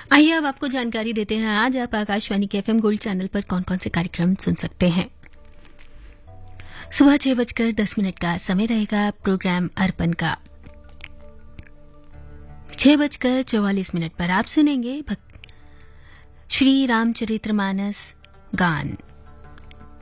आइए अब आपको जानकारी देते हैं आज आप आकाशवाणी के एफएम गोल्ड चैनल पर कौन कौन से कार्यक्रम सुन सकते हैं। सुबह 6:10 का समय रहेगा प्रोग्राम अर्पण का। 6:44 पर आप सुनेंगे श्री रामचरितमानस गान।